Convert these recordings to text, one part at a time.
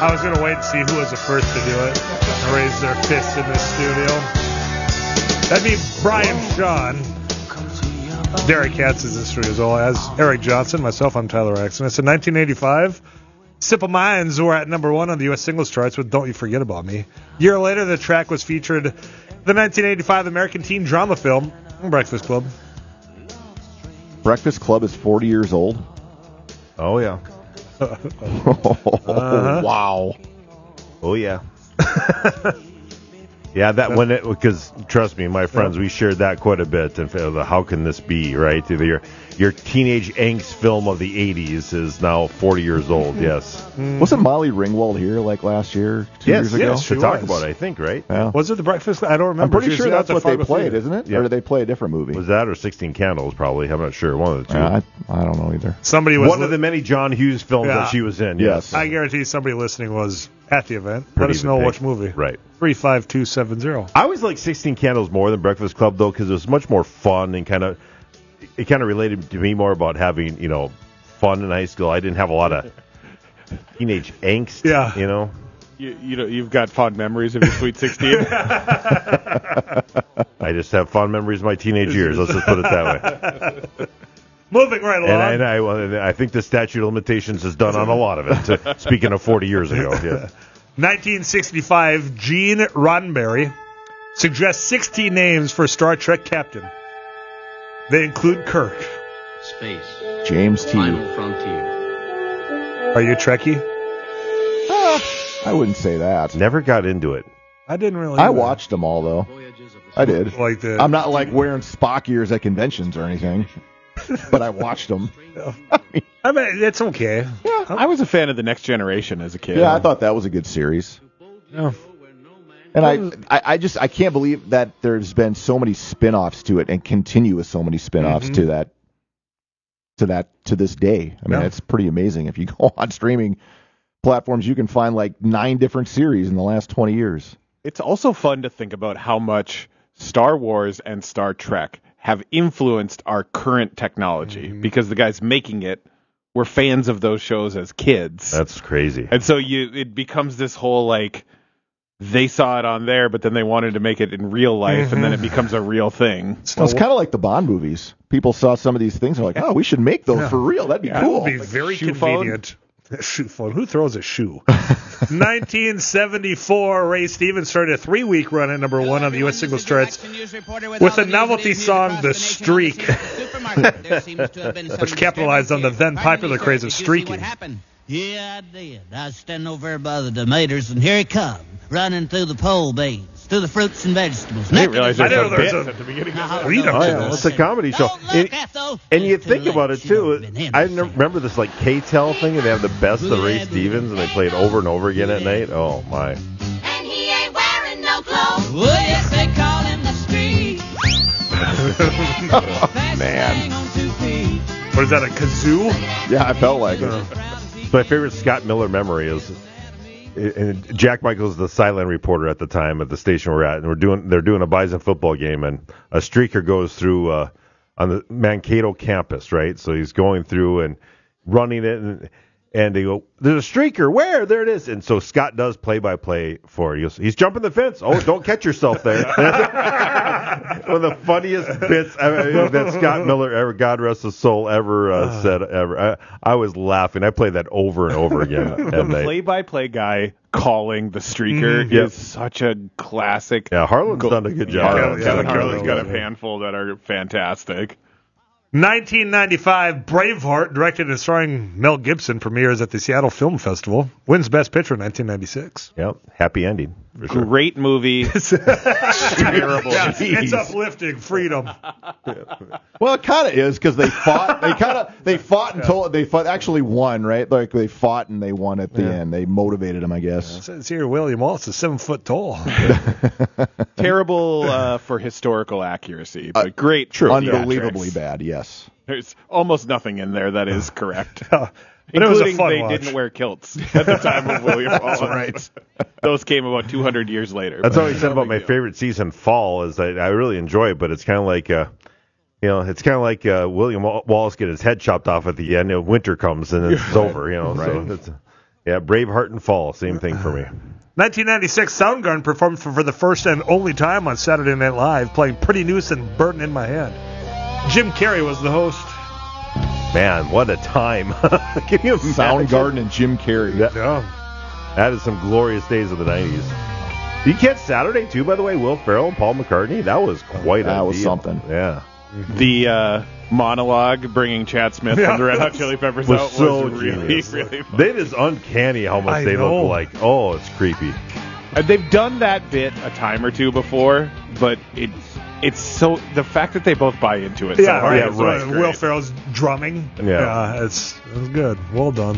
I was going to wait and see who was the first to do it and raise their fists in the studio. That'd be Brian Shawn. Derek Katz is in the studio as well as Eric Johnson. Myself, I'm Tyler Axon. It's in 1985. Simple Minds were at number 1 on the U.S. singles charts with Don't You Forget About Me. A year later, the track was featured in the 1985 American teen drama film Breakfast Club. Breakfast Club is 40 years old. Oh, yeah. Wow. Oh, yeah. Yeah, that when it, because trust me, my friends, we shared that quite a bit. And how can this be, right? Your teenage angst film of the 80s is now 40 years old, yes. Wasn't Molly Ringwald here like last year, 2 years ago? Yes, to talk about it, I think, right? Yeah. Was it the Breakfast Club? I don't remember. I'm pretty sure that's what they played, isn't it? Yeah. Or did they play a different movie? Was that or 16 Candles, probably? I'm not sure. One of the two. I don't know either. Somebody was one of the many John Hughes films Yeah. that she was in, Yes. I guarantee somebody listening was at the event. Let Pretty us know big. which movie. Right. 35270. I always like 16 Candles more than Breakfast Club, though, because it was much more fun and it kind of related to me more about having, fun in high school. I didn't have a lot of teenage angst, Yeah. You've got fond memories of your Sweet 16. I just have fond memories of my teenage years. Let's just put it that way. Moving right along. And I think the statute of limitations is done on a lot of it. Speaking of 40 years ago, yeah. 1965, Gene Roddenberry suggests 16 names for Star Trek captain. They include Kirk. Space. James T. Final frontier. Are you a Trekkie? I wouldn't say that. Never got into it. I didn't really. I watched them all, though. I did. Like the. I'm not like wearing Spock ears at conventions or anything, but I watched them. I mean, it's okay. Yeah, I was a fan of The Next Generation as a kid. yeah, I thought that was a good series. Yeah. And I can't believe that there's been so many spin-offs to it and continuous so many spin-offs to this day. I mean, Yeah. it's pretty amazing. If you go on streaming platforms, you can find like 9 different series in the last 20 years. It's also fun to think about how much Star Wars and Star Trek have influenced our current technology because the guys making it were fans of those shows as kids. That's crazy. And so it becomes this whole like they saw it on there, but then they wanted to make it in real life, and then it becomes a real thing. Well, it's kind of like the Bond movies. People saw some of these things and are like, oh, we should make those for real. That'd be That cool. would be very shoe phone? convenient. Shoe phone. Who throws a shoe? 1974, Ray Stevens started a 3-week run at number 1 on the U.S. singles charts with a novelty song, The Streak, which capitalized on the then popular craze of streaking. Yeah, I did. I was standing over there by the tomatoes, and here he come, running through the pole beans, through the fruits and vegetables. I didn't realize I there know was a there's bit a- at the beginning. Lead up Oh, to yeah, this. it's a comedy show. And you think about it, too. I remember this, like, K-Tel thing, and they have the best of Ray Stevens, and they play it over and over again at night. Oh, my. And he ain't wearing no clothes. Well, yes, they call him the street. Man. What is that, a kazoo? Yeah, I felt like it. My favorite Scott Miller memory is and Jack Michaels, the sideline reporter at the time at the station we're at, and they're doing a Bison football game, and a streaker goes through on the Mankato campus, right? So he's going through and running it, and they go, "There's a streaker. Where? There it is." And so Scott does play-by-play for it. He's jumping the fence. Oh, don't catch yourself there. One of the funniest bits that Scott Miller ever, God rest his soul, ever said ever. I was laughing. I played that over and over again at night. Play-by-play guy calling the streaker Yep. is such a classic. Yeah, Harlan's done a good job. Kevin Harlan's got a handful that are fantastic. 1995, Braveheart, directed and starring Mel Gibson, premieres at the Seattle Film Festival. Wins Best Picture in 1996. Yep, happy ending. For sure. Great movie. Terrible. Yeah, it's uplifting. Freedom. Well, it kind of is because they fought. They fought until they actually won, right? Like they fought and they won at the end. They motivated them, I guess. It says here William Wallace is 7 foot tall. Terrible for historical accuracy, but great. True. Unbelievably bad. Yes. There's almost nothing in there that is correct. But it was a Including fun they watch. didn't wear kilts at the time of William Wallace. right. Those came about 200 years later. That's but all he said no about big my deal. favorite season, fall, is that I really enjoy it, but it's kind of like, William Wallace get his head chopped off at the end. Winter comes and it's over, Right. So it's, Yeah, Braveheart and Fall, same thing for me. 1996, Soundgarden performed for the first and only time on Saturday Night Live, playing Pretty Noose and Burden in My Hand. Jim Carrey was the host. Man, what a time. Can you imagine? Soundgarden and Jim Carrey. That is some glorious days of the 90s. Did you catch Saturday, too, by the way? Will Ferrell and Paul McCartney? That was quite a That was deal. something. Yeah. The monologue bringing Chad Smith from the Red Hot Chili Peppers Was out so was really, genius. really fun. It is uncanny how much I they know. look like. Oh, it's creepy. They've done that bit a time or two before, but it's so the fact that they both buy into it. so hard is right. great. Will Ferrell's drumming. Yeah. It's good. Well done.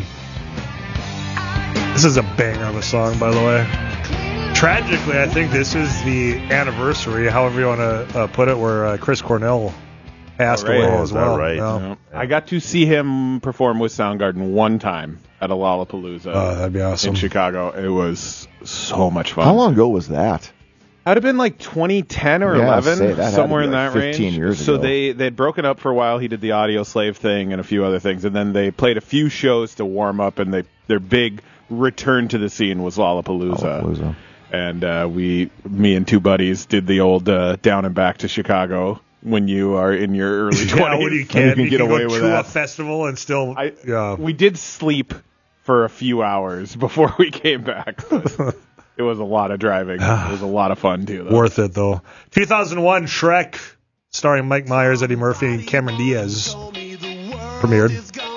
This is a banger of a song, by the way. Tragically, I think this is the anniversary, however you want to put it, where Chris Cornell passed away Oh, as is that well. right? Yeah. Yeah. I got to see him perform with Soundgarden one time at a Lollapalooza That'd be awesome. in Chicago. It was so much fun. How long ago was that? I'd have been like 2010 or Yeah, 11, say, that had to somewhere be in like that 15 range. years so ago. they'd broken up for a while. He did the Audio Slave thing and a few other things, and then they played a few shows to warm up. And their big return to the scene was Lollapalooza. And me and two buddies did the old down and back to Chicago when you are in your early 20s. Yeah, when you can get away go with to a that. festival and still. We did sleep for a few hours before we came back. But it was a lot of driving. It was a lot of fun, too, though. Worth it, though. 2001, Shrek, starring Mike Myers, Eddie Murphy, and Cameron Diaz, premiered.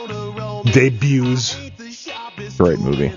Debuts. Great movie.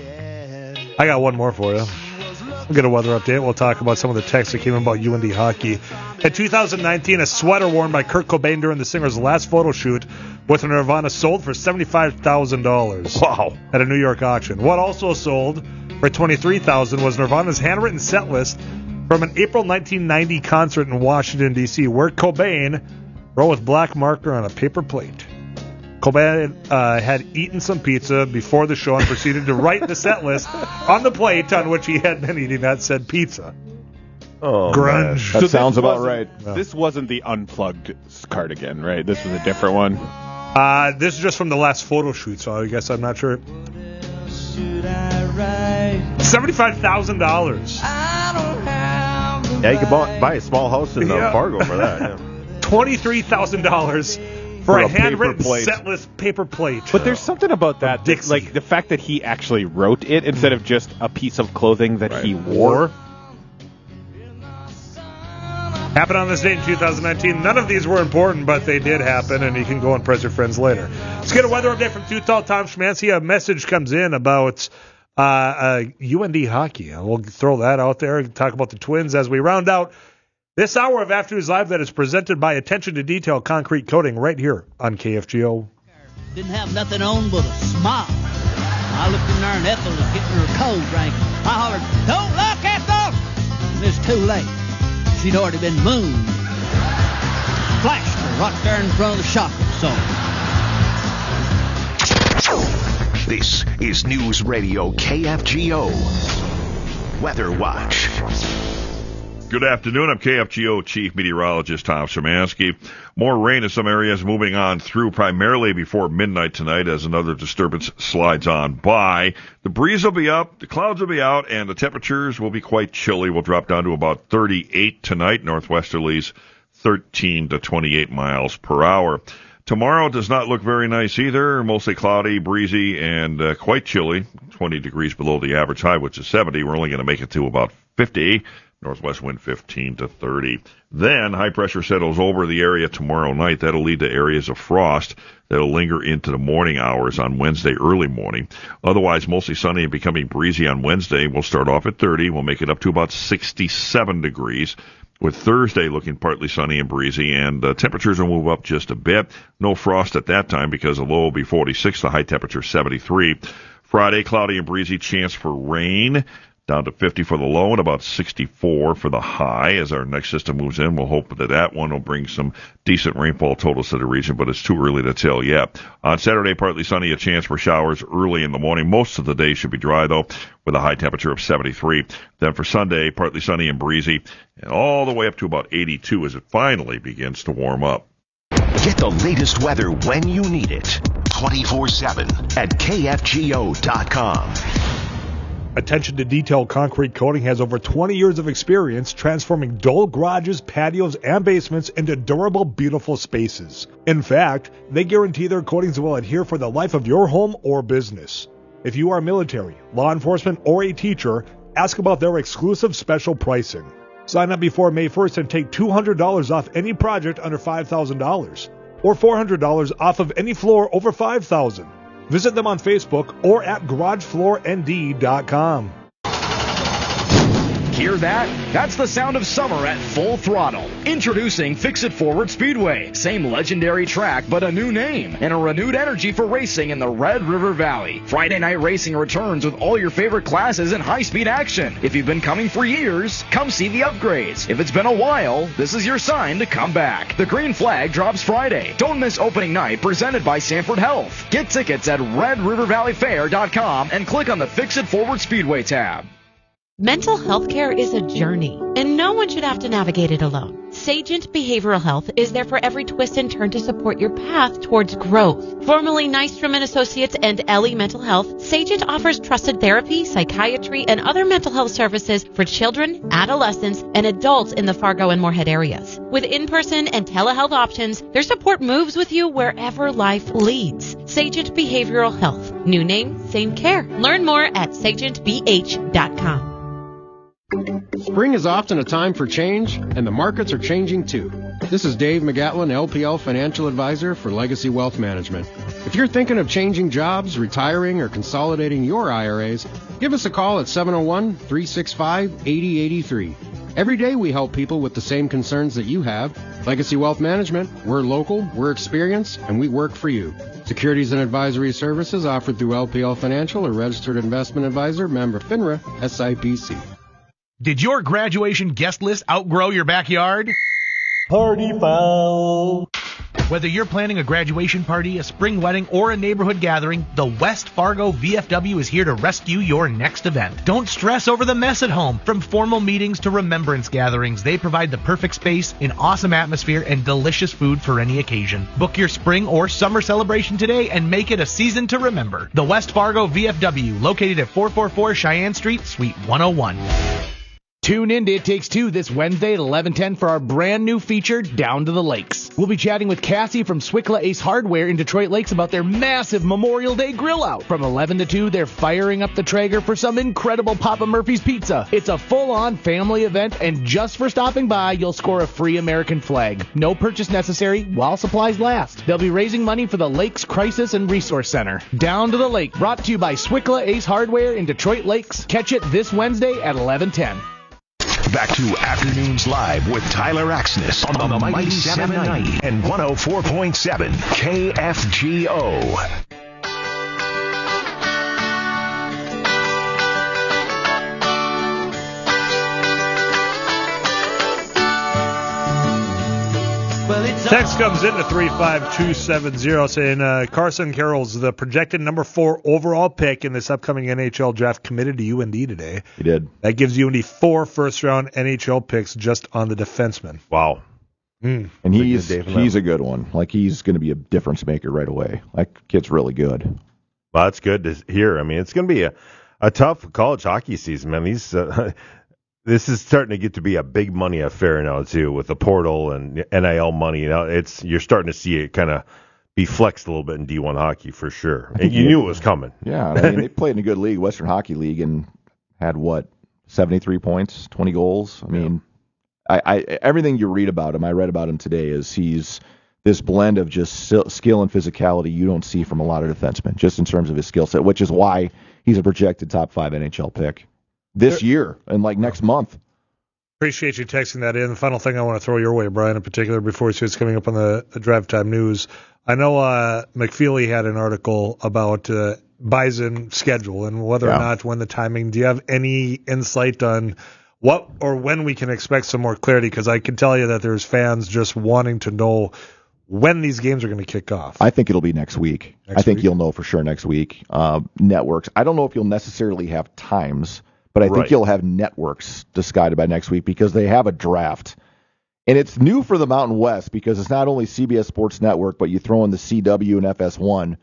I got one more for you. We'll get a weather update. We'll talk about some of the texts that came in about UND hockey. In 2019, a sweater worn by Kurt Cobain during the singer's last photo shoot with Nirvana sold for $75,000. Wow. At a New York auction. What also sold for $23,000 was Nirvana's handwritten set list from an April 1990 concert in Washington, D.C., where Cobain wrote with black marker on a paper plate. Cobain had eaten some pizza before the show and proceeded to write the set list on the plate on which he had been eating that said pizza. Oh, Grunge. That this sounds about wasn't- right. This wasn't the unplugged cardigan, right? This was a different one. This is just from the last photo shoot, so I guess I'm not sure. $75,000. Yeah, you could buy a small house in Fargo for that. Yeah. $23,000 for For a a paper handwritten plate. set list paper plate. But there's something about that, Dixie. like the fact that he actually wrote it instead of just a piece of clothing that he wore. Happened on this date in 2019. None of these were important, but they did happen, and you can go and press your friends later. Let's get a weather update from Too Tall Tom Schmancy. A message comes in about UND hockey. We'll throw that out there and talk about the Twins as we round out this hour of Afternoons Live that is presented by Attention to Detail Concrete Coating right here on KFGO. Didn't have nothing on but a smile. I looked in there and Ethel was getting her cold drink. I hollered, "Don't look, Ethel!" And it's too late. She'd already been mooned. Flashed her right there in front of the shop absorber. This is News Radio KFGO. Weather Watch. Good afternoon. I'm KFGO Chief Meteorologist Tom Szymanski. More rain in some areas moving on through primarily before midnight tonight as another disturbance slides on by. The breeze will be up, the clouds will be out, and the temperatures will be quite chilly. We'll drop down to about 38 tonight. Northwesterlies 13 to 28 miles per hour. Tomorrow does not look very nice either. Mostly cloudy, breezy, and quite chilly. 20 degrees below the average high, which is 70. We're only going to make it to about 50. Northwest wind 15 to 30. Then high pressure settles over the area tomorrow night. That'll lead to areas of frost that'll linger into the morning hours on Wednesday early morning. Otherwise, mostly sunny and becoming breezy on Wednesday. We'll start off at 30. We'll make it up to about 67 degrees. With Thursday looking partly sunny and breezy, and temperatures will move up just a bit. No frost at that time because the low will be 46, the high temperature 73. Friday, cloudy and breezy, chance for rain. Down to 50 for the low and about 64 for the high. As our next system moves in, we'll hope that one will bring some decent rainfall totals to the region, but it's too early to tell yet. On Saturday, partly sunny, a chance for showers early in the morning. Most of the day should be dry, though, with a high temperature of 73. Then for Sunday, partly sunny and breezy, and all the way up to about 82 as it finally begins to warm up. Get the latest weather when you need it 24/7 at KFGO.com. Attention to Detail Concrete Coating has over 20 years of experience transforming dull garages, patios, and basements into durable, beautiful spaces. In fact, they guarantee their coatings will adhere for the life of your home or business. If you are military, law enforcement, or a teacher, ask about their exclusive special pricing. Sign up before May 1st and take $200 off any project under $5,000 or $400 off of any floor over $5,000. Visit them on Facebook or at GarageFloorND.com. Hear that? That's the sound of summer at full throttle. Introducing Fix-It Forward Speedway. Same legendary track, but a new name and a renewed energy for racing in the Red River Valley. Friday night racing returns with all your favorite classes and high-speed action. If you've been coming for years, come see the upgrades. If it's been a while, this is your sign to come back. The green flag drops Friday. Don't miss opening night, presented by Sanford Health. Get tickets at RedRiverValleyFair.com and click on the Fix-It Forward Speedway tab. Mental health care is a journey, and no one should have to navigate it alone. Sagent Behavioral Health is there for every twist and turn to support your path towards growth. Formerly Nystrom & Associates and Ellie Mental Health, Sagent offers trusted therapy, psychiatry, and other mental health services for children, adolescents, and adults in the Fargo and Moorhead areas. With in-person and telehealth options, their support moves with you wherever life leads. Sagent Behavioral Health. New name, same care. Learn more at sagentbh.com. Spring is often a time for change, and the markets are changing too. This is Dave McGatlin, LPL Financial Advisor for Legacy Wealth Management. If you're thinking of changing jobs, retiring, or consolidating your IRAs, give us a call at 701-365-8083. Every day we help people with the same concerns that you have. Legacy Wealth Management, we're local, we're experienced, and we work for you. Securities and advisory services offered through LPL Financial, a registered investment advisor, member FINRA, SIPC. Did your graduation guest list outgrow your backyard? Party foul. Whether you're planning a graduation party, a spring wedding, or a neighborhood gathering, the West Fargo VFW is here to rescue your next event. Don't stress over the mess at home. From formal meetings to remembrance gatherings, they provide the perfect space, an awesome atmosphere, and delicious food for any occasion. Book your spring or summer celebration today and make it a season to remember. The West Fargo VFW, located at 444 Cheyenne Street, Suite 101. Tune in to It Takes Two this Wednesday at 11:10 for our brand new feature, Down to the Lakes. We'll be chatting with Cassie from Swickla Ace Hardware in Detroit Lakes about their massive Memorial Day grill out. From 11 to 2, they're firing up the Traeger for some incredible Papa Murphy's pizza. It's a full-on family event, and just for stopping by, you'll score a free American flag. No purchase necessary while supplies last. They'll be raising money for the Lakes Crisis and Resource Center. Down to the Lake, brought to you by Swickla Ace Hardware in Detroit Lakes. Catch it this Wednesday at 11:10. Back to Afternoons Live with Tyler Axness on the Mighty 790 and 104.7 KFGO. Text comes in to 35270 saying Carson Carroll's the projected number 4 overall pick in this upcoming NHL draft, committed to UND today. He did. That gives UND 4 first-round NHL picks just on the defenseman. Wow. And he's a good one. Like, he's going to be a difference maker right away. That kid's really good. Well, that's good to hear. I mean, it's going to be a tough college hockey season, man. This is starting to get to be a big money affair now too, with the portal and NIL money. Now you're starting to see it kind of be flexed a little bit in D1 hockey for sure. And you knew it was coming. Yeah, I mean, they played in a good league, Western Hockey League, and had 73 points, 20 goals. I mean, I everything you read about him, I read about him today, is he's this blend of just skill and physicality you don't see from a lot of defensemen, just in terms of his skill set, which is why he's a projected top 5 NHL pick this year and next month. Appreciate you texting that in. The final thing I want to throw your way, Brian, in particular, before we see what's coming up on the drive time news. I know McFeely had an article about Bison schedule and whether or not when the timing. Do you have any insight on what or when we can expect some more clarity? Because I can tell you that there's fans just wanting to know when these games are going to kick off. I think it'll be next week. I think you'll know for sure next week. Networks. I don't know if you'll necessarily have times, but I think you'll have networks decided by next week because they have a draft. And it's new for the Mountain West because it's not only CBS Sports Network, but you throw in the CW and FS1.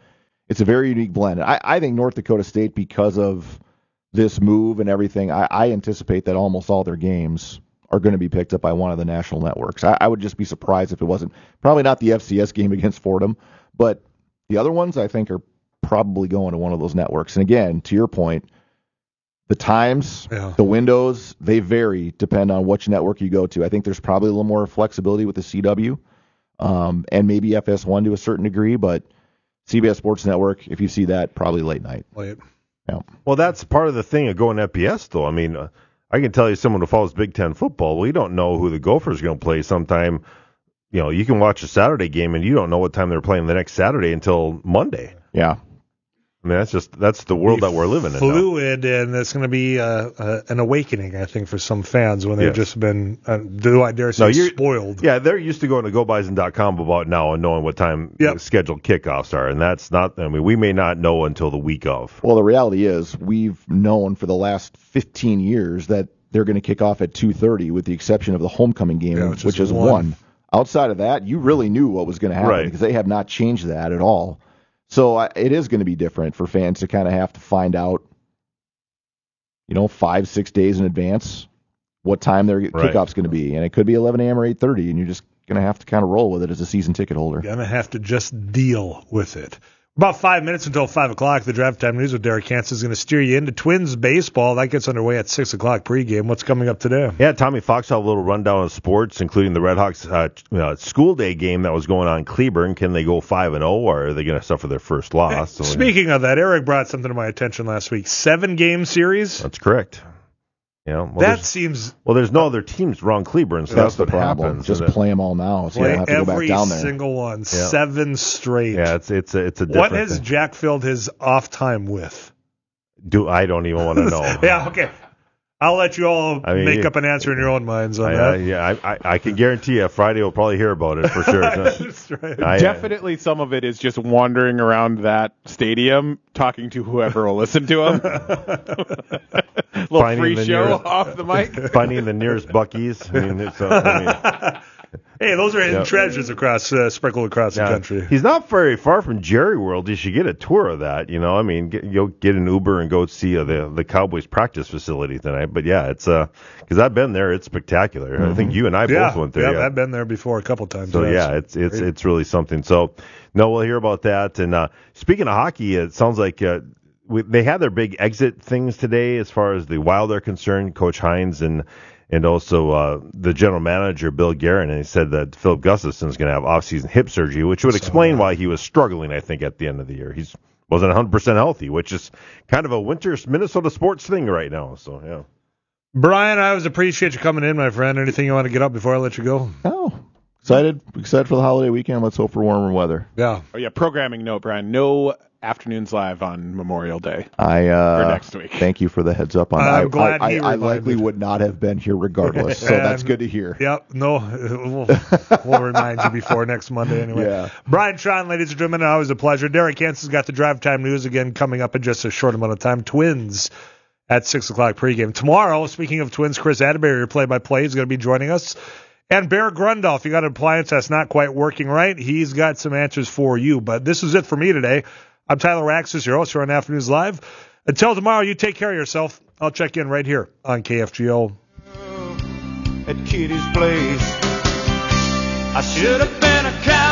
it's a very unique blend. I think North Dakota State, because of this move and everything, I anticipate that almost all their games are going to be picked up by one of the national networks. I would just be surprised if it wasn't. Probably not the FCS game against Fordham, but the other ones I think are probably going to one of those networks. And again, to your point, the times, the windows, they vary, depend on which network you go to. I think there's probably a little more flexibility with the CW and maybe FS1 to a certain degree, but CBS Sports Network, if you see that, probably late night. Late. Yeah. Well, that's part of the thing of going FBS, though. I mean, I can tell you someone who follows Big Ten football, we don't know who the Gophers are going to play sometime. You know, you can watch a Saturday game, and you don't know what time they're playing the next Saturday until Monday. Yeah. I mean, that's the world that we're living in. Fluid, and it's going to be an awakening, I think, for some fans when they've just been, do I dare say, spoiled. Yeah, they're used to going to GoBison.com about now and knowing what time scheduled kickoffs are, and that's not. I mean, we may not know until the week of. Well, the reality is we've known for the last 15 years that they're going to kick off at 2:30, with the exception of the homecoming game, which is 1. Outside of that, you really knew what was going to happen because they have not changed that at all. So it is going to be different for fans to kind of have to find out, 5-6 days in advance what time their kickoff's going to be. And it could be 11 a.m. or 8:30, and you're just going to have to kind of roll with it as a season ticket holder. Going to have to just deal with it. About 5 minutes until 5 o'clock, the Drive Time News with Derek Hansen is going to steer you into Twins baseball. That gets underway at 6 o'clock pregame. What's coming up today? Yeah, Tommy Fox had a little rundown of sports, including the Red Hawks school day game that was going on in Cleburne. Can they go 5-0, or are they going to suffer their first loss? Speaking of that, Eric brought something to my attention last week. 7-game series? That's correct. Yeah, seems... Well, there's no other teams around Cleburne, so that's the what problem. happens. Just play them all now, so you don't have to go back down there. Every single one. 7 straight. Yeah, it's a different What has thing. Jack filled his off time with? I don't even want to know. Yeah, okay. I'll let you all make up an answer in your own minds on that. Yeah, I can guarantee you Friday we'll probably hear about it for sure. That's right. Definitely some of it is just wandering around that stadium talking to whoever will listen to him. Little Finding free show off the mic. Finding the nearest Buc-ee's. Hey, those are hidden treasures sprinkled across the country. He's not very far from Jerry World. You should get a tour of that. You'll get an Uber and go see the Cowboys practice facility tonight. But yeah, it's because I've been there. It's spectacular. Mm-hmm. I think you and I both went there. Yeah, I've been there before a couple times. So yeah, it's really something. So no, we'll hear about that. And speaking of hockey, it sounds like they had their big exit things today as far as the Wild are concerned. Coach Hines and also the general manager, Bill Guerin, and he said that Philip Gustafson is going to have off-season hip surgery, which would explain why he was struggling, I think, at the end of the year. He wasn't 100% healthy, which is kind of a winter Minnesota sports thing right now. So, yeah. Brian, I always appreciate you coming in, my friend. Anything you want to get up before I let you go? Oh, excited for the holiday weekend. Let's hope for warmer weather. Yeah. Oh, yeah, programming note, Brian. No afternoons live on Memorial Day for next week. Thank you for the heads up on that. I'm glad I likely would not have been here regardless, so that's good to hear. Yep, no, we'll remind you before next Monday anyway. Yeah. Brian Sean, ladies and gentlemen, always a pleasure. Derek Hansen's got the Drive Time News again coming up in just a short amount of time. Twins at 6 o'clock pregame. Tomorrow, speaking of Twins, Chris Atterbury, your play-by-play, is going to be joining us. And Bear Grundle, if you got an appliance that's not quite working right, he's got some answers for you. But this is it for me today. I'm Tyler Axis, your host here on Afternoons Live. Until tomorrow, you take care of yourself. I'll check in right here on KFGO. At Kitty's place, I should have been a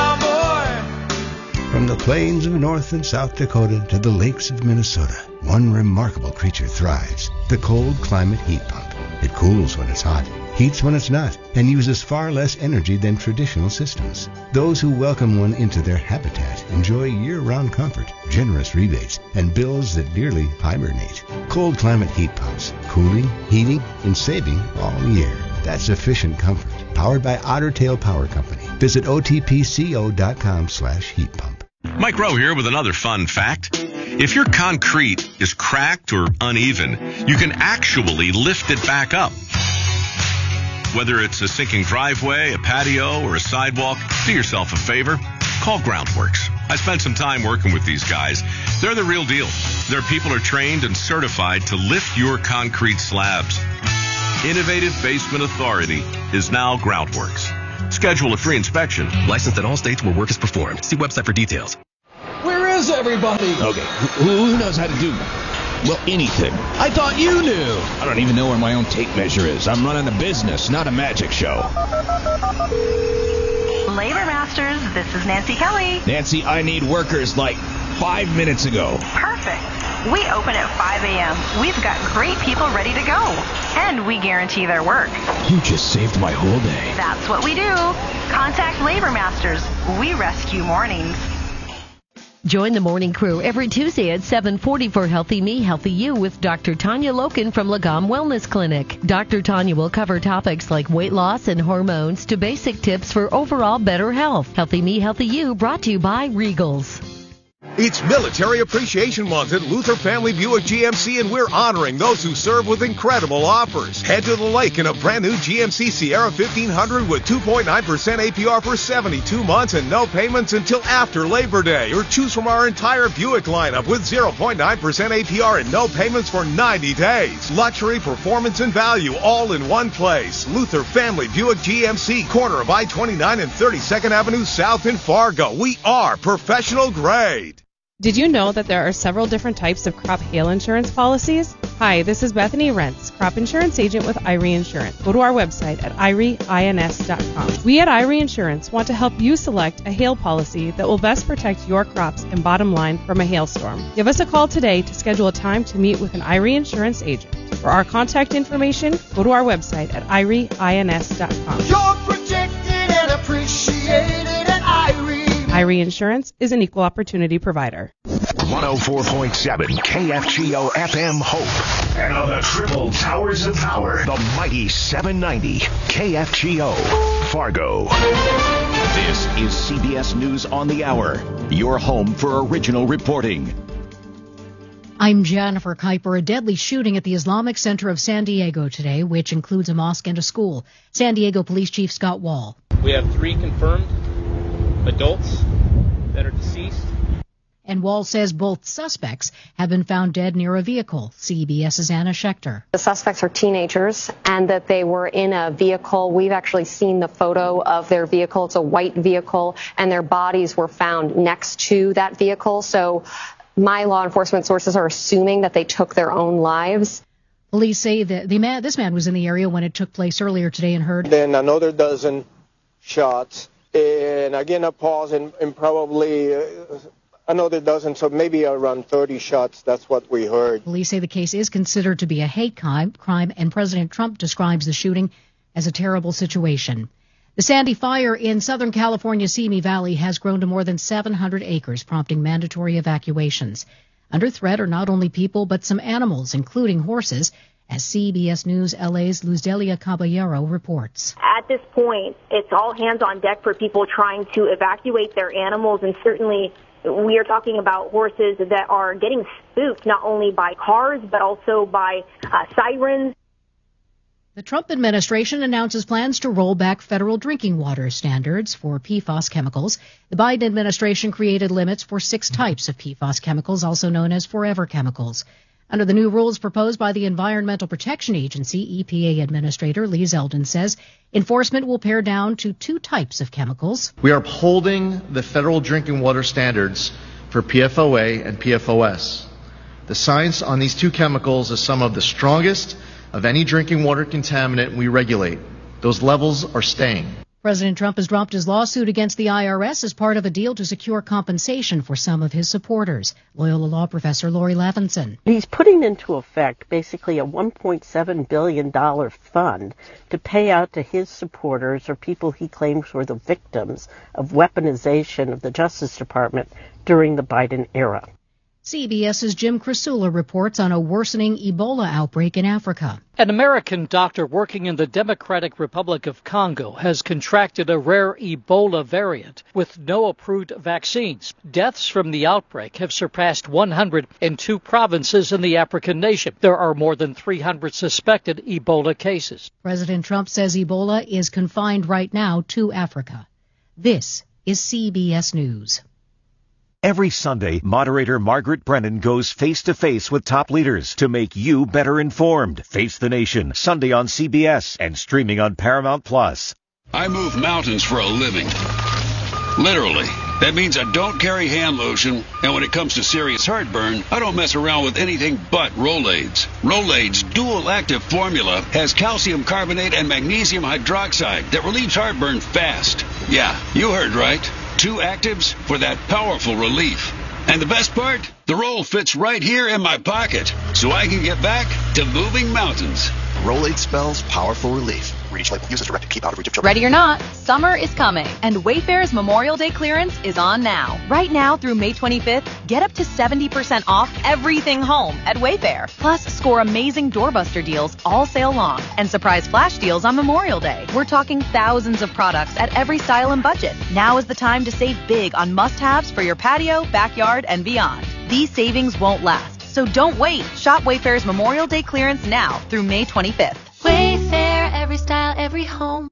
cowboy. From the plains of North and South Dakota to the lakes of Minnesota, one remarkable creature thrives, the cold climate heat pump. It cools when it's hot, heats when it's not, and uses far less energy than traditional systems. Those who welcome one into their habitat enjoy year-round comfort, generous rebates, and bills that nearly hibernate. Cold climate heat pumps, cooling, heating, and saving all year. That's efficient comfort. Powered by Otter Tail Power Company. Visit otpco.com/heat pump. Mike Rowe here with another fun fact. If your concrete is cracked or uneven, you can actually lift it back up. Whether it's a sinking driveway, a patio, or a sidewalk, do yourself a favor. Call Groundworks. I spent some time working with these guys. They're the real deal. Their people are trained and certified to lift your concrete slabs. Innovative Basement Authority is now Groundworks. Schedule a free inspection. Licensed in all states where work is performed. See website for details. Where is everybody. Okay, who knows how to do, well, anything? I thought you knew. I don't even know where my own tape measure is. I'm running a business, not a magic show. Labor Masters, this is Nancy Kelly. Nancy, I need workers like 5 minutes ago. Perfect. We open at 5 a.m. We've got great people ready to go. And we guarantee their work. You just saved my whole day. That's what we do. Contact Labor Masters. We rescue mornings. Join the morning crew every Tuesday at 7:40 for Healthy Me, Healthy You with Dr. Tanya Loken from Lagom Wellness Clinic. Dr. Tanya will cover topics like weight loss and hormones to basic tips for overall better health. Healthy Me, Healthy You brought to you by Regals. It's Military Appreciation Month at Luther Family Buick GMC, and we're honoring those who serve with incredible offers. Head to the lake in a brand new GMC Sierra 1500 with 2.9% APR for 72 months and no payments until after Labor Day. Or choose from our entire Buick lineup with 0.9% APR and no payments for 90 days. Luxury, performance, and value all in one place. Luther Family Buick GMC, corner of I-29 and 32nd Avenue South in Fargo. We are professional grade. Did you know that there are several different types of crop hail insurance policies? Hi, this is Bethany Rentz, crop insurance agent with IRE Insurance. Go to our website at IREINS.com. We at IRE Insurance want to help you select a hail policy that will best protect your crops and bottom line from a hailstorm. Give us a call today to schedule a time to meet with an IRE Insurance agent. For our contact information, go to our website at IREINS.com. You're protected and appreciated at IRE. IRE Insurance is an equal opportunity provider. 104.7 KFGO FM Hope. And on the triple towers of power, the mighty 790 KFGO Fargo. This is CBS News on the Hour, your home for original reporting. I'm Jennifer Kuiper. A deadly shooting at the Islamic Center of San Diego today, which includes a mosque and a school. San Diego Police Chief Scott Wall. We have 3 confirmed adults that are deceased. And Wall says both suspects have been found dead near a vehicle. CBS's Anna Schechter. The suspects are teenagers and that they were in a vehicle. We've actually seen the photo of their vehicle. It's a white vehicle, and their bodies were found next to that vehicle. So my law enforcement sources are assuming that they took their own lives. Police say that this man was in the area when it took place earlier today and heard. Then another dozen shots. And again, a pause and probably another dozen, so maybe around 30 shots. That's what we heard. Police say the case is considered to be a hate crime, and President Trump describes the shooting as a terrible situation. The Sandy Fire in Southern California's Simi Valley has grown to more than 700 acres, prompting mandatory evacuations. Under threat are not only people, but some animals, including horses, as CBS News LA's Luzdelia Caballero reports. At this point, it's all hands on deck for people trying to evacuate their animals, and certainly we are talking about horses that are getting spooked not only by cars, but also by sirens. The Trump administration announces plans to roll back federal drinking water standards for PFAS chemicals. The Biden administration created limits for 6 types of PFAS chemicals, also known as forever chemicals. Under the new rules proposed by the Environmental Protection Agency, EPA Administrator Lee Zeldin says enforcement will pare down to 2 types of chemicals. We are upholding the federal drinking water standards for PFOA and PFOS. The science on these 2 chemicals is some of the strongest of any drinking water contaminant we regulate. Those levels are staying. President Trump has dropped his lawsuit against the IRS as part of a deal to secure compensation for some of his supporters. Loyola Law Professor Lori Levinson. He's putting into effect basically a $1.7 billion fund to pay out to his supporters or people he claims were the victims of weaponization of the Justice Department during the Biden era. CBS's Jim Krasula reports on a worsening Ebola outbreak in Africa. An American doctor working in the Democratic Republic of Congo has contracted a rare Ebola variant with no approved vaccines. Deaths from the outbreak have surpassed 100 in 2 provinces in the African nation. There are more than 300 suspected Ebola cases. President Trump says Ebola is confined right now to Africa. This is CBS News. Every Sunday, moderator Margaret Brennan goes face-to-face with top leaders to make you better informed. Face the Nation, Sunday on CBS and streaming on Paramount+. I move mountains for a living. Literally. That means I don't carry hand lotion, and when it comes to serious heartburn, I don't mess around with anything but Rolaids. Rolaids' dual-active formula has calcium carbonate and magnesium hydroxide that relieves heartburn fast. Yeah, you heard right. 2 actives for that powerful relief. And the best part? The roll fits right here in my pocket, so I can get back to moving mountains. Rolaids spells powerful relief. Reach label. Use as directed. Keep out of reach of children. Ready or not, summer is coming, and Wayfair's Memorial Day clearance is on now. Right now through May 25th, get up to 70% off everything home at Wayfair. Plus, score amazing doorbuster deals all sale long and surprise flash deals on Memorial Day. We're talking thousands of products at every style and budget. Now is the time to save big on must-haves for your patio, backyard, and beyond. These savings won't last, so don't wait. Shop Wayfair's Memorial Day clearance now through May 25th. Wayfair, every style, every home.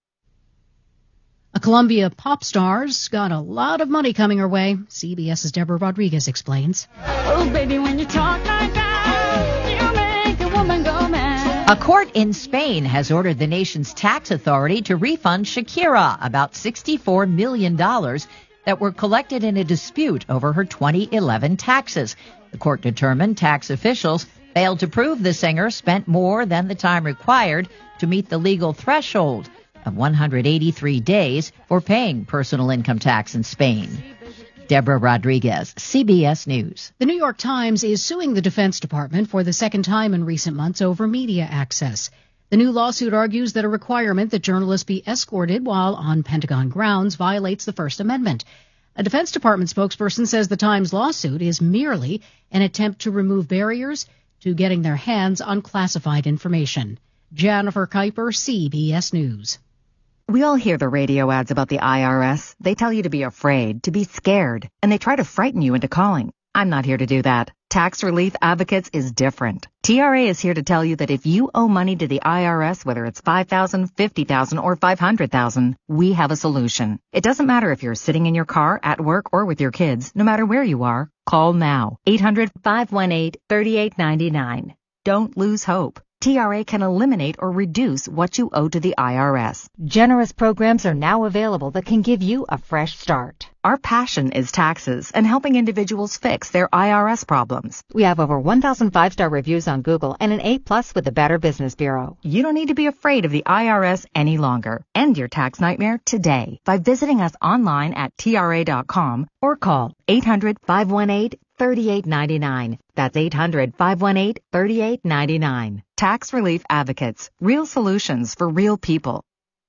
A Columbia pop star's got a lot of money coming her way. CBS's Deborah Rodriguez explains. Oh, baby, when you talk like that, you make a woman go mad. A court in Spain has ordered the nation's tax authority to refund Shakira about $64 million that were collected in a dispute over her 2011 taxes. The court determined tax officials failed to prove the singer spent more than the time required to meet the legal threshold of 183 days for paying personal income tax in Spain. Deborah Rodriguez, CBS News. The New York Times is suing the Defense Department for the second time in recent months over media access. The new lawsuit argues that a requirement that journalists be escorted while on Pentagon grounds violates the First Amendment. A Defense Department spokesperson says the Times lawsuit is merely an attempt to remove barriers to getting their hands on classified information. Jennifer Kuiper, CBS News. We all hear the radio ads about the IRS. They tell you to be afraid, to be scared, and they try to frighten you into calling. I'm not here to do that. Tax Relief Advocates is different. TRA is here to tell you that if you owe money to the IRS, whether it's $5,000, $50,000, or $500,000, we have a solution. It doesn't matter if you're sitting in your car, at work, or with your kids. No matter where you are, call now. 800-518-3899. Don't lose hope. TRA can eliminate or reduce what you owe to the IRS. Generous programs are now available that can give you a fresh start. Our passion is taxes and helping individuals fix their IRS problems. We have over 1,000 5-star reviews on Google and an A+ with the Better Business Bureau. You don't need to be afraid of the IRS any longer. End your tax nightmare today by visiting us online at TRA.com or call 800-518-3899. That's 800-518-3899. Tax Relief Advocates. Real solutions for real people.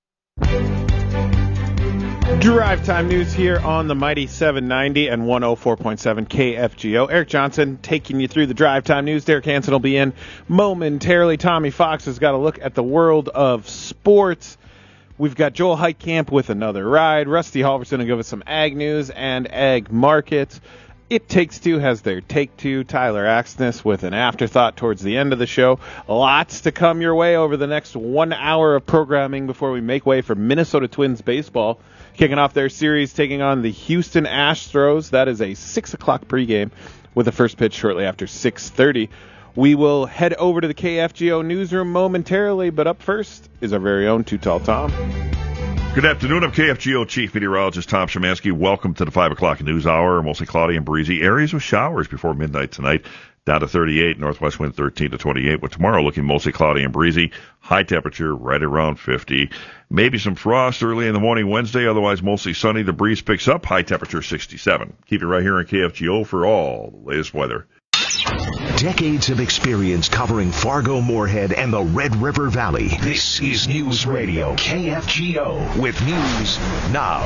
Drive Time News here on the Mighty 790 and 104.7 KFGO. Eric Johnson taking you through the Drive Time News. Derek Hansen will be in momentarily. Tommy Fox has got a look at the world of sports. We've got Joel Heitkamp with another ride. Rusty Halverson will give us some ag news and ag markets. It Takes Two has their Take Two. Tyler Axness with an afterthought towards the end of the show. Lots to come your way over the next 1 hour of programming before we make way for Minnesota Twins baseball. Kicking off their series, taking on the Houston Astros. That is a 6 o'clock pregame with the first pitch shortly after 6:30. We will head over to the KFGO newsroom momentarily, but up first is our very own Too Tall Tom. Good afternoon. I'm KFGO Chief Meteorologist Tom Szymanski. Welcome to the 5 o'clock news hour. Mostly cloudy and breezy. Areas with showers before midnight tonight. Down to 38. Northwest wind 13 to 28. With tomorrow looking mostly cloudy and breezy. High temperature right around 50. Maybe some frost early in the morning Wednesday. Otherwise mostly sunny. The breeze picks up. High temperature 67. Keep it right here in KFGO for all the latest weather. Decades of experience covering Fargo, Moorhead, and the Red River Valley. This is News Radio KFGO with news now.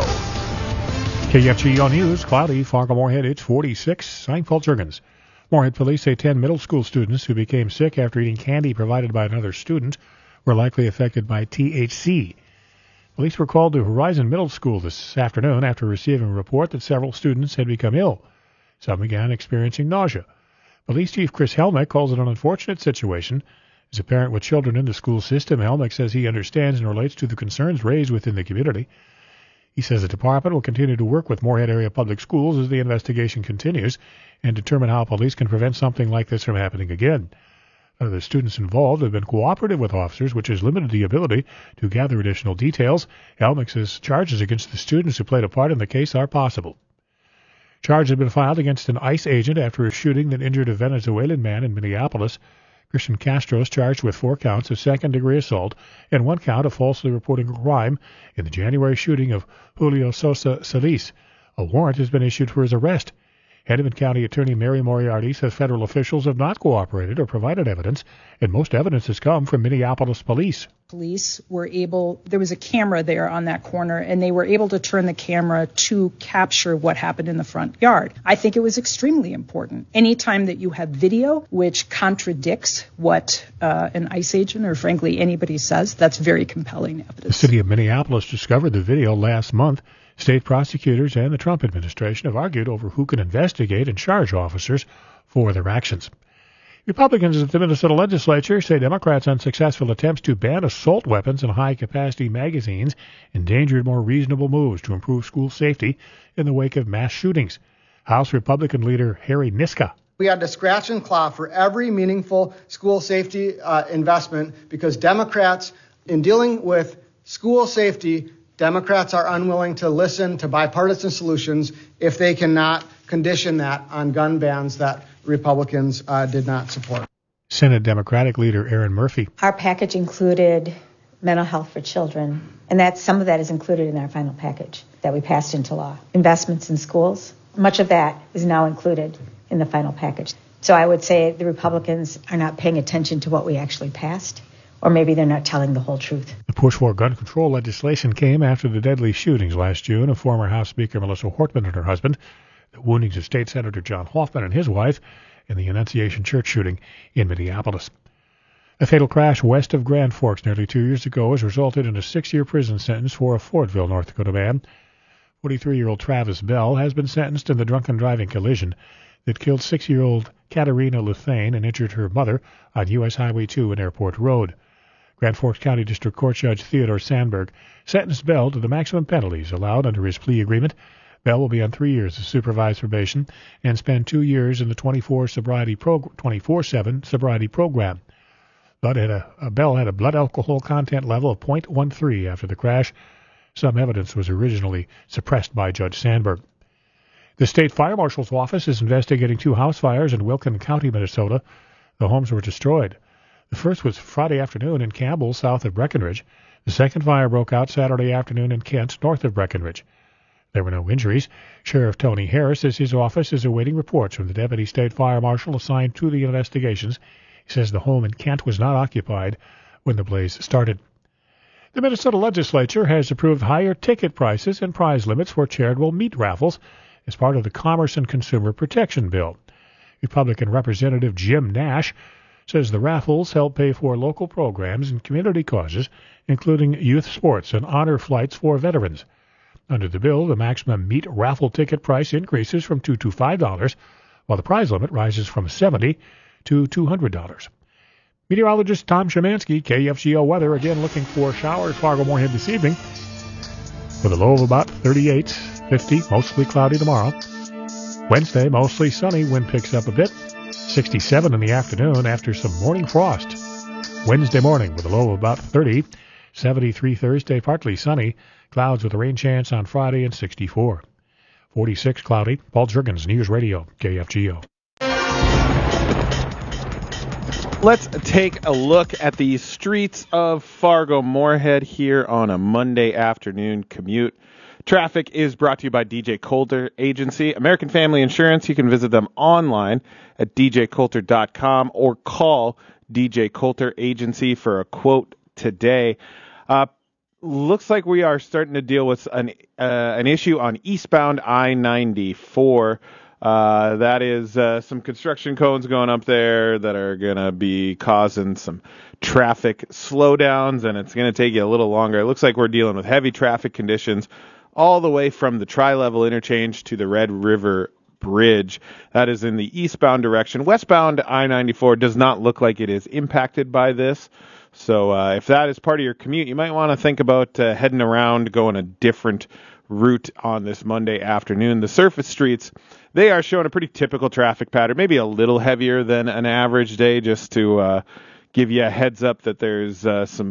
KFGO News, cloudy, Fargo, Moorhead, it's 46. I'm Paul Jurgens. Moorhead police say 10 middle school students who became sick after eating candy provided by another student were likely affected by THC. Police were called to Horizon Middle School this afternoon after receiving a report that several students had become ill. Some began experiencing nausea. Police Chief Chris Helmick calls it an unfortunate situation. As a parent with children in the school system, Helmick says he understands and relates to the concerns raised within the community. He says the department will continue to work with Moorhead Area Public Schools as the investigation continues and determine how police can prevent something like this from happening again. The students involved have been cooperative with officers, which has limited the ability to gather additional details. Helmick says charges against the students who played a part in the case are possible. Charge has been filed against an ICE agent after a shooting that injured a Venezuelan man in Minneapolis. Christian Castro is charged with 4 counts of second-degree assault and 1 count of falsely reporting a crime in the January shooting of Julio Sosa Solis. A warrant has been issued for his arrest. Hennepin County Attorney Mary Moriarty says federal officials have not cooperated or provided evidence, and most evidence has come from Minneapolis police. Police were able, there was a camera there on that corner, and they were able to turn the camera to capture what happened in the front yard. I think it was extremely important. Anytime that you have video which contradicts what an ICE agent or frankly anybody says, that's very compelling evidence. The city of Minneapolis discovered the video last month. State prosecutors and the Trump administration have argued over who can investigate and charge officers for their actions. Republicans at the Minnesota legislature say Democrats' unsuccessful attempts to ban assault weapons and high-capacity magazines endangered more reasonable moves to improve school safety in the wake of mass shootings. House Republican leader Harry Niska. We had to scratch and claw for every meaningful school safety investment because Democrats, in dealing with school safety, Democrats are unwilling to listen to bipartisan solutions if they cannot condition that on gun bans that Republicans did not support. Senate Democratic leader Erin Murphy. Our package included mental health for children, and some of that is included in our final package that we passed into law. Investments in schools, much of that is now included in the final package. So I would say the Republicans are not paying attention to what we actually passed, or maybe they're not telling the whole truth. The push for gun control legislation came after the deadly shootings last June of former House Speaker Melissa Hortman and her husband, the woundings of State Senator John Hoffman and his wife, and the Annunciation Church shooting in Minneapolis. A fatal crash west of Grand Forks nearly 2 years ago has resulted in a 6-year prison sentence for a Fordville, North Dakota man. 43-year-old Travis Bell has been sentenced in the drunken driving collision that killed 6-year-old Katerina Luthane and injured her mother on U.S. Highway 2 and Airport Road. Grand Forks County District Court Judge Theodore Sandberg sentenced Bell to the maximum penalties allowed under his plea agreement. Bell will be on 3 years of supervised probation and spend 2 years in the 24/7 sobriety program. Bell had a blood alcohol content level of 0.13 after the crash. Some evidence was originally suppressed by Judge Sandberg. The state fire marshal's office is investigating 2 house fires in Wilkin County, Minnesota. The homes were destroyed. The first was Friday afternoon in Campbell, south of Breckenridge. The second fire broke out Saturday afternoon in Kent, north of Breckenridge. There were no injuries. Sheriff Tony Harris says his office is awaiting reports from the deputy state fire marshal assigned to the investigations. He says the home in Kent was not occupied when the blaze started. The Minnesota legislature has approved higher ticket prices and prize limits for charitable meat raffles as part of the Commerce and Consumer Protection Bill. Republican Representative Jim Nash says the raffles help pay for local programs and community causes, including youth sports and honor flights for veterans. Under the bill, the maximum meat raffle ticket price increases from $2 to $5, while the prize limit rises from $70 to $200. Meteorologist Tom Szymanski, KFGO weather, again looking for showers Fargo-Moorhead this evening with a low of about 38, 50, mostly cloudy tomorrow. Wednesday, mostly sunny, wind picks up a bit. 67 in the afternoon after some morning frost. Wednesday morning with a low of about 30. 73 Thursday, partly sunny. Clouds with a rain chance on Friday and 64. 46 cloudy. Paul Juergens, News Radio, KFGO. Let's take a look at the streets of Fargo-Moorhead here on a Monday afternoon commute. Traffic is brought to you by DJ Coulter Agency. American Family Insurance. You can visit them online at djcoulter.com or call DJ Coulter Agency for a quote today. Looks like we are starting to deal with an issue on eastbound I-94. That is some construction cones going up there that are going to be causing some traffic slowdowns, and it's going to take you a little longer. It looks like we're dealing with heavy traffic conditions all the way from the Tri-Level interchange to the Red River Bridge. That is in the eastbound direction. Westbound I-94 does not look like it is impacted by this. So if that is part of your commute, you might want to think about heading around, going a different route on this Monday afternoon. The surface streets, they are showing a pretty typical traffic pattern, maybe a little heavier than an average day, just to give you a heads up that there's some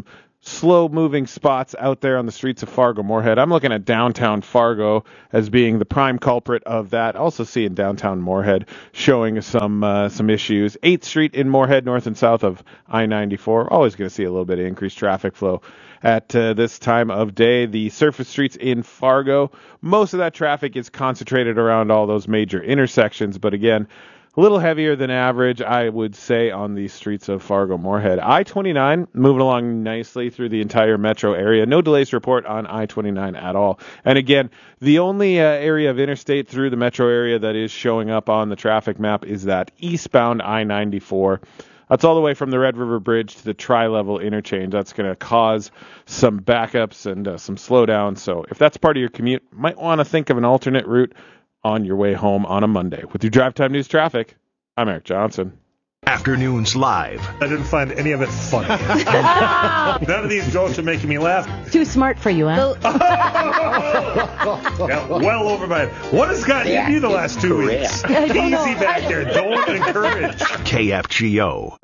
slow-moving spots out there on the streets of Fargo-Moorhead. I'm looking at downtown Fargo as being the prime culprit of that. Also seeing downtown Moorhead showing some issues. 8th Street in Moorhead, north and south of I-94. Always going to see a little bit of increased traffic flow at this time of day. The surface streets in Fargo, most of that traffic is concentrated around all those major intersections, but again, a little heavier than average, I would say, on the streets of Fargo-Moorhead. I-29 moving along nicely through the entire metro area. No delays to report on I-29 at all. And again, the only area of interstate through the metro area that is showing up on the traffic map is that eastbound I-94. That's all the way from the Red River Bridge to the Tri-Level interchange. That's going to cause some backups and some slowdowns. So if that's part of your commute, might want to think of an alternate route on your way home on a Monday. With your Drive Time News traffic, I'm Eric Johnson. Afternoons Live. I didn't find any of it funny. None of these jokes are making me laugh. Too smart for you, huh? Yeah, well over my head. What has gotten you the last 2 weeks? Easy back there. Don't encourage. KFGO.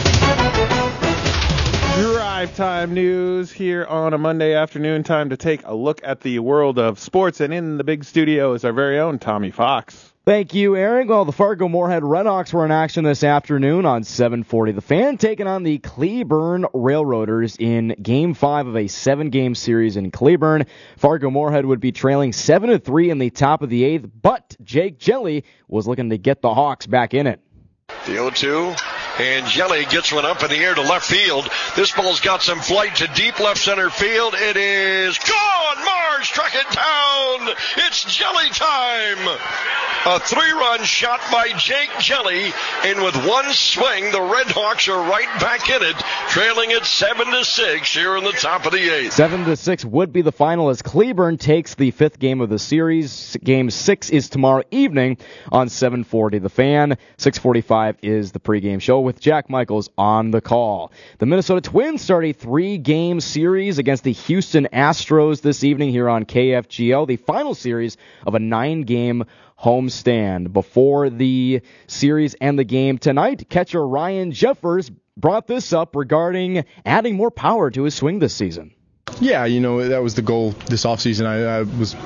Drive Time News here on a Monday afternoon. Time to take a look at the world of sports. And in the big studio is our very own Tommy Fox. Thank you, Eric. Well, the Fargo-Moorhead Redhawks were in action this afternoon on 740 The Fan, taking on the Cleburne Railroaders in Game 5 of a 7-game series in Cleburne. Fargo-Moorhead would be trailing 7-3 in the top of the 8th, but Jake Jelly was looking to get the Hawks back in it. The 0-2, and Jelly gets one up in the air to left field. This ball's got some flight to deep left center field. It is gone! Mars struck it down! It's Jelly time! A 3-run shot by Jake Jelly, and with one swing, the Redhawks are right back in it, trailing it 7-6 here in the top of the 8th. 7-6 would be the final as Cleburne takes the 5th game of the series. Game 6 is tomorrow evening on 740 The Fan. 6:45 is the pregame show with Jack Michaels on the call. The Minnesota Twins start a 3-game series against the Houston Astros this evening here on KFGO, the final series of a 9-game homestand. Before the series and the game tonight, catcher Ryan Jeffers brought this up regarding adding more power to his swing this season. Yeah, that was the goal this offseason. I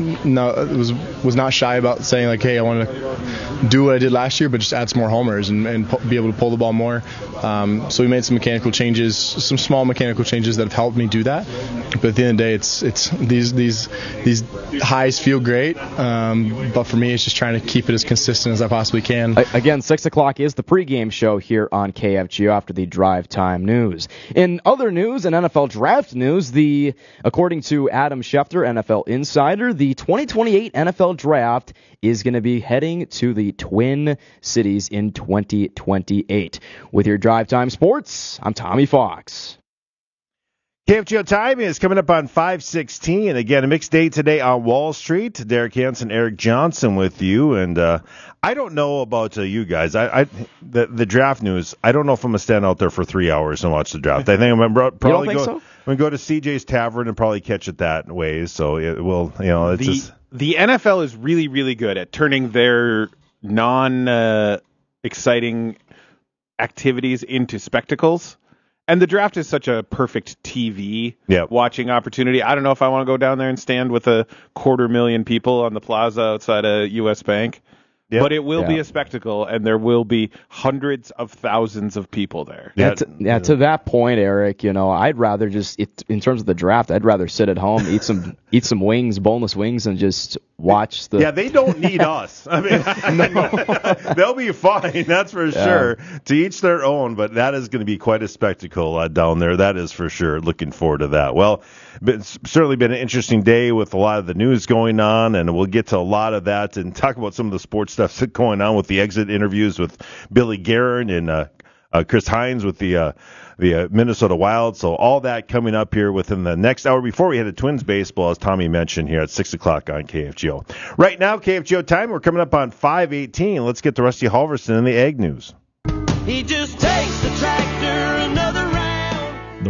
was not shy about saying, like, hey, I want to do what I did last year, but just add some more homers and be able to pull the ball more. So we made some mechanical changes, some small mechanical changes that have helped me do that. But at the end of the day, it's these highs feel great. But for me, it's just trying to keep it as consistent as I possibly can. Again, 6 o'clock is the pregame show here on KFGO after the Drive Time News. In other news and NFL draft news, according to Adam Schefter, NFL Insider, the 2028 NFL Draft is going to be heading to the Twin Cities in 2028. With your Drive Time Sports, I'm Tommy Fox. KFGO time is coming up on 5:16, and again, a mixed day today on Wall Street. Derek Hansen, Eric Johnson with you, and I don't know about you guys. The draft news, I don't know if I'm going to stand out there for 3 hours and watch the draft. I think I'm going to probably I'm going to go to CJ's Tavern and probably catch it that way, so it will, The NFL is really, really good at turning their non-exciting activities into spectacles. And the draft is such a perfect TV watching opportunity. I don't know if I want to go down there and stand with 250,000 people on the plaza outside of U.S. Bank. Yep. But it will be a spectacle, and there will be hundreds of thousands of people there. To that point, Eric, I'd rather just, in terms of the draft, I'd rather sit at home, eat some wings, boneless wings, and just watch the... Yeah, they don't need us. I mean, they'll be fine, that's for sure. To each their own, but that is going to be quite a spectacle down there. That is for sure. Looking forward to that. Well, it's certainly been an interesting day with a lot of the news going on, and we'll get to a lot of that and talk about some of the sports stuff going on with the exit interviews with Billy Guerin and Chris Hines with the Minnesota Wild. So all that coming up here within the next hour before we head to Twins baseball, as Tommy mentioned, here at 6 o'clock on KFGO. Right now, KFGO time, we're coming up on 5:18. Let's get to Rusty Halverson in the Ag News. He just takes the tractor another round. The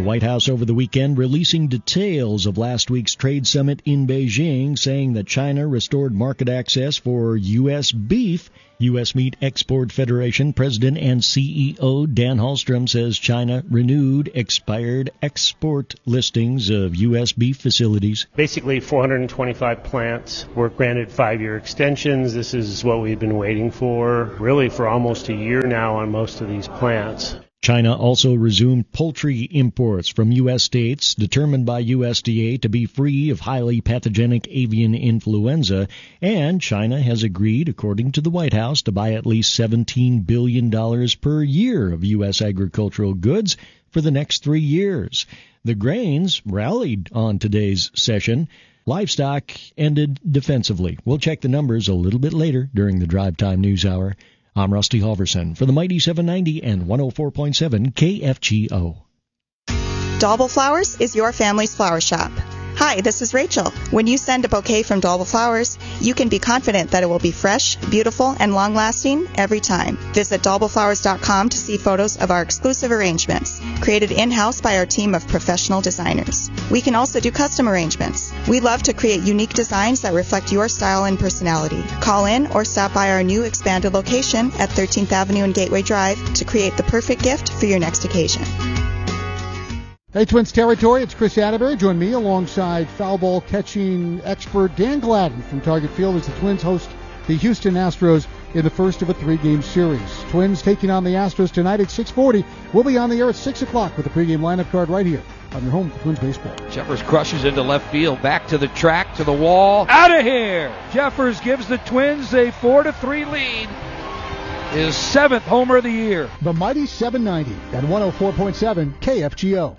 White House over the weekend releasing details of last week's trade summit in Beijing, saying that China restored market access for U.S. beef. U.S. Meat Export Federation President and CEO Dan Hallstrom says China renewed expired export listings of U.S. beef facilities. Basically, 425 plants were granted 5-year extensions. This is what we've been waiting for, really for almost a year now on most of these plants. China also resumed poultry imports from U.S. states determined by USDA to be free of highly pathogenic avian influenza, and China has agreed, according to the White House, to buy at least $17 billion per year of U.S. agricultural goods for the next 3 years. The grains rallied on today's session. Livestock ended defensively. We'll check the numbers a little bit later during the Drive Time News Hour. I'm Rusty Halverson for the Mighty 790 and 104.7 KFGO. Daubel Flowers is your family's flower shop. Hi, this is Rachel. When you send a bouquet from Daubel Flowers, you can be confident that it will be fresh, beautiful, and long-lasting every time. Visit daubelflowers.com to see photos of our exclusive arrangements, created in-house by our team of professional designers. We can also do custom arrangements. We love to create unique designs that reflect your style and personality. Call in or stop by our new expanded location at 13th Avenue and Gateway Drive to create the perfect gift for your next occasion. Hey, Twins territory, it's Chris Atterbury. Join me alongside foul ball catching expert Dan Gladden from Target Field as the Twins host the Houston Astros in the first of a 3-game series. Twins taking on the Astros tonight at 6:40. We'll be on the air at 6 o'clock with the pregame lineup card right here on your home for Twins baseball. Jeffers crushes into left field, back to the track, to the wall. Out of here! Jeffers gives the Twins a 4-3 lead. His 7th homer of the year. The Mighty 790 and 104.7 KFGO.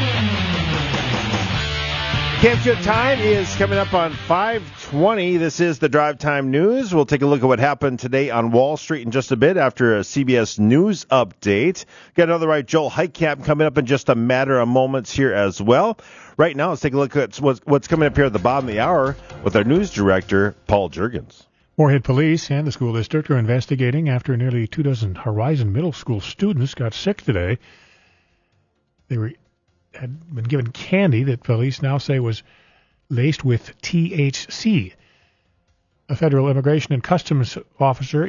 KFGO time is coming up on 5:20. This is the Drive Time News. We'll take a look at what happened today on Wall Street in just a bit after a CBS News update. Got another right, Joel Heitkamp, coming up in just a matter of moments here as well. Right now, let's take a look at what's coming up here at the bottom of the hour with our news director, Paul Juergens. Moorhead Police and the school district are investigating after nearly 24 Horizon Middle School students got sick today. They had been given candy that police now say was laced with THC. A federal immigration and customs officer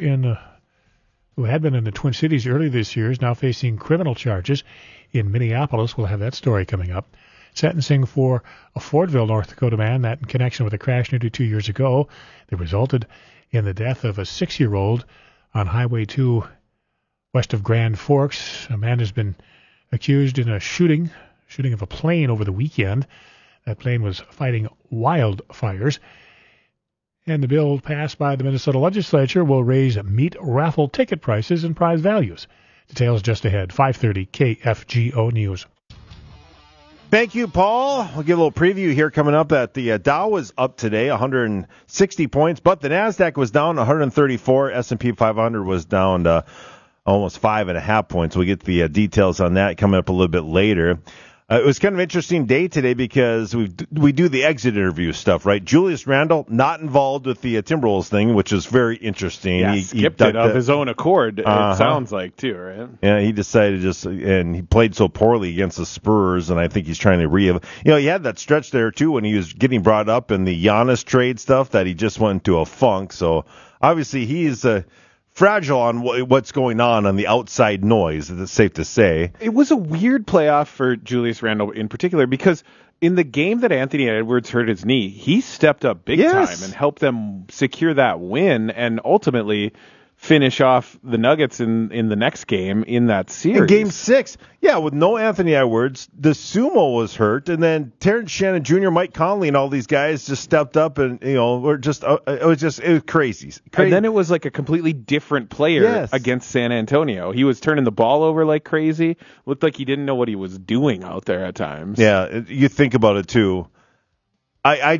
who had been in the Twin Cities early this year is now facing criminal charges in Minneapolis. We'll have that story coming up. Sentencing for a Fordville, North Dakota man that in connection with a crash nearly 2 years ago that resulted in the death of a 6-year-old on Highway 2 west of Grand Forks. A man has been accused in a shooting of a plane over the weekend. That plane was fighting wildfires. And the bill passed by the Minnesota legislature will raise meat raffle ticket prices and prize values. Details just ahead. 5:30 KFGO News. Thank you, Paul. We'll give a little preview here coming up that the Dow was up today, 160 points, but the NASDAQ was down 134. S&P 500 was down almost 5.5 points. We'll get the details on that coming up a little bit later. It was kind of an interesting day today because we do the exit interview stuff, right? Julius Randle not involved with the Timberwolves thing, which is very interesting. Yeah, he skipped it of his own accord, it sounds like, too, right? Yeah, he decided and he played so poorly against the Spurs, and I think he's trying to he had that stretch there, too, when he was getting brought up in the Giannis trade stuff that he just went into a funk. So, obviously, he's fragile on what's going on the outside noise, it's safe to say. It was a weird playoff for Julius Randle in particular because in the game that Anthony Edwards hurt his knee, he stepped up big time and helped them secure that win and ultimately finish off the Nuggets in the next game in that series. In Game 6, with no Anthony Edwards, the Sumo was hurt, and then Terrence Shannon Jr., Mike Conley, and all these guys just stepped up, and were just it was crazy. And then it was like a completely different player against San Antonio. He was turning the ball over like crazy. Looked like he didn't know what he was doing out there at times. Yeah, you think about it too. I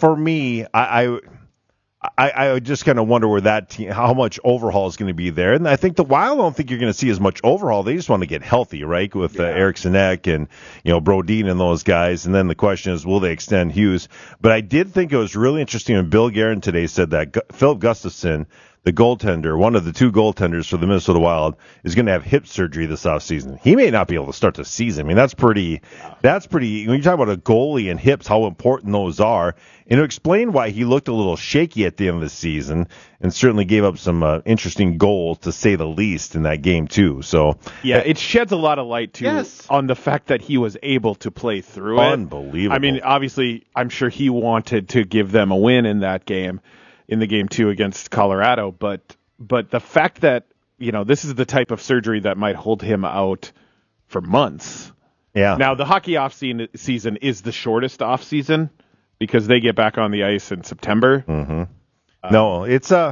just kind of wonder where that team, how much overhaul is going to be there. And I think the Wild, I don't think you're going to see as much overhaul. They just want to get healthy, right? With Eriksson Ek and, Brodin and those guys. And then the question is, will they extend Hughes? But I did think it was really interesting when Bill Guerin today said that Philip Gustafson, the goaltender, one of the two goaltenders for the Minnesota Wild, is going to have hip surgery this offseason. He may not be able to start the season. I mean, that's pretty, when you talk about a goalie and hips, how important those are. And to explain why he looked a little shaky at the end of the season and certainly gave up some interesting goals, to say the least, in that game, too. So yeah, it sheds a lot of light, too, on the fact that he was able to play through it. Unbelievable. I mean, obviously, I'm sure he wanted to give them a win in that game, in the game 2 against Colorado. But the fact that, this is the type of surgery that might hold him out for months. Yeah. Now, the hockey off-season is the shortest off-season, because they get back on the ice in September. Mm-hmm. No,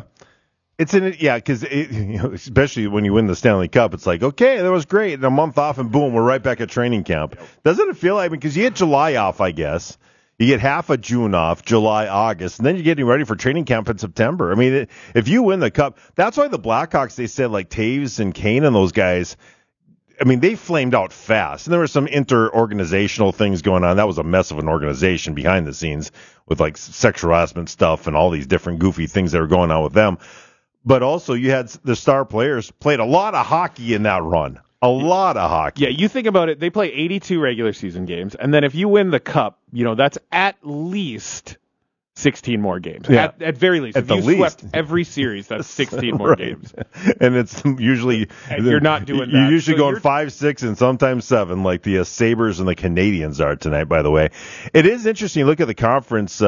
because especially when you win the Stanley Cup, it's like, okay, that was great, and a month off, and boom, we're right back at training camp. Doesn't it feel like, because you get July off, I guess, you get half of June off, July, August, and then you're getting ready for training camp in September. I mean, if you win the Cup, that's why the Blackhawks, they said, like Taves and Kane and those guys, I mean, they flamed out fast, and there were some inter-organizational things going on. That was a mess of an organization behind the scenes with, like, sexual harassment stuff and all these different goofy things that were going on with them. But also, you had the star players played a lot of hockey in that run. A lot of hockey. Yeah, you think about it, they play 82 regular season games, and then if you win the Cup, that's at least 16 more games. Yeah. At very least. If you swept every series, that's 16 more games. And it's usually... And you're not doing that. You're usually going 5, 6, and sometimes 7, like the Sabres and the Canadians are tonight, by the way. It is interesting. Look at the conference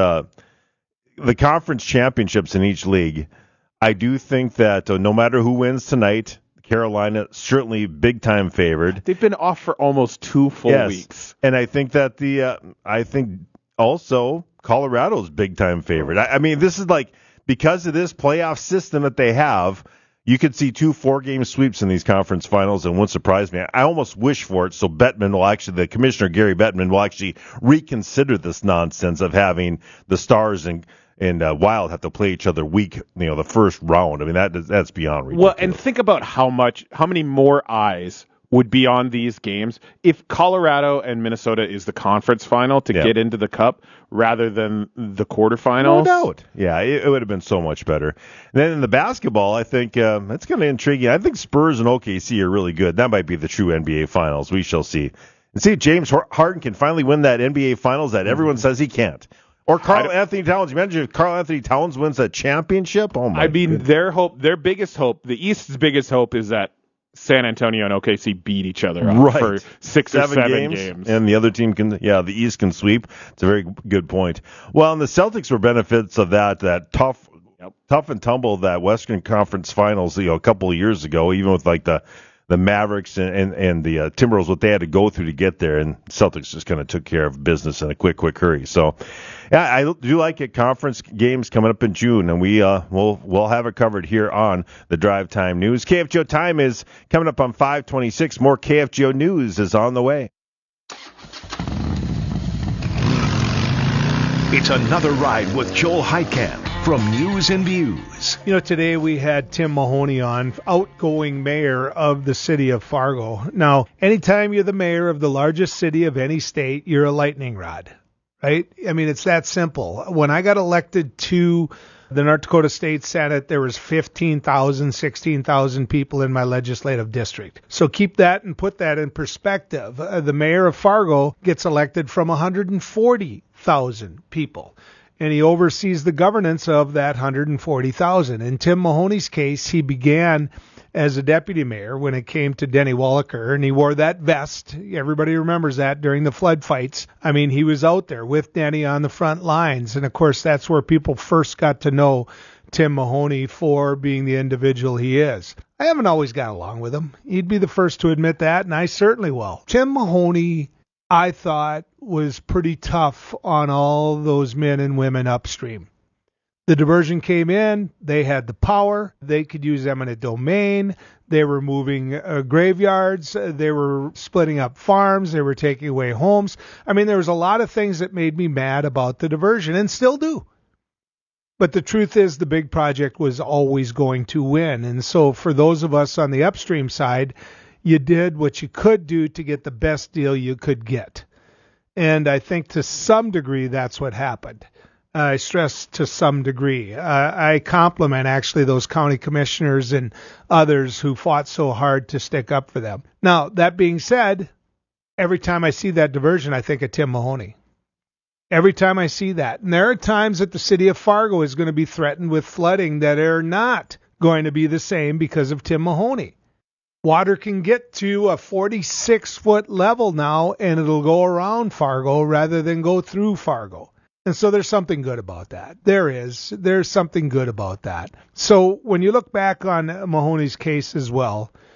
championships in each league. I do think that no matter who wins tonight, Carolina certainly big-time favored. They've been off for almost 2 full weeks. And I think that I think also... Colorado's big-time favorite. I mean, this is like, because of this playoff system that they have, you could see 2 4-game sweeps in these conference finals, and wouldn't surprise me. I almost wish for it, so the commissioner, Gary Bettman, will actually reconsider this nonsense of having the Stars and Wild have to play each other the first round. I mean, that's beyond ridiculous. Well, and think about how many more eyes would be on these games if Colorado and Minnesota is the conference final to get into the Cup rather than the quarterfinals. No doubt. Yeah, it would have been so much better. And then in the basketball, I think that's kind of intriguing. I think Spurs and OKC are really good. That might be the true NBA finals. We shall see. And see if James Harden can finally win that NBA finals that everyone says he can't. Or Karl Anthony Towns. Imagine if Karl Anthony Towns wins a championship. Oh my! I mean, goodness. Their biggest hope, the East's biggest hope, is that San Antonio and OKC beat each other up for 6 or 7 games. And the other team the East can sweep. It's a very good point. Well, and the Celtics were benefits of that tough and tumble, that Western Conference Finals, a couple of years ago, even with like the Mavericks and the Timberwolves, what they had to go through to get there, and Celtics just kind of took care of business in a quick hurry. So, yeah, I do like it. Conference games coming up in June, and we'll have it covered here on the Drive Time News. KFGO time is coming up on 5:26. More KFGO news is on the way. It's another ride with Joel Heitkamp from News and Views. Today we had Tim Mahoney on, outgoing mayor of the city of Fargo. Now, anytime you're the mayor of the largest city of any state, you're a lightning rod, right? I mean, it's that simple. When I got elected to the North Dakota State Senate, there was 15,000, 16,000 people in my legislative district. So keep that and put that in perspective. The mayor of Fargo gets elected from 140,000 people, and he oversees the governance of that 140,000. In Tim Mahoney's case, he began as a deputy mayor when it came to Denny Wallaker, and he wore that vest. Everybody remembers that during the flood fights. I mean, he was out there with Denny on the front lines, and of course that's where people first got to know Tim Mahoney for being the individual he is. I haven't always got along with him. He'd be the first to admit that, and I certainly will. Tim Mahoney, I thought, was pretty tough on all those men and women upstream. The diversion came in, they had the power, they could use eminent domain, they were moving graveyards, they were splitting up farms, they were taking away homes. I mean, there was a lot of things that made me mad about the diversion, and still do. But the truth is, the big project was always going to win. And so for those of us on the upstream side, you did what you could do to get the best deal you could get. And I think to some degree that's what happened. I stress to some degree. I compliment actually those county commissioners and others who fought so hard to stick up for them. Now, that being said, every time I see that diversion, I think of Tim Mahoney. Every time I see that. And there are times that the city of Fargo is going to be threatened with flooding that are not going to be the same because of Tim Mahoney. Water can get to a 46-foot level now, and it'll go around Fargo rather than go through Fargo. And so there's something good about that. There's something good about that. So when you look back on Mahoney's case as well,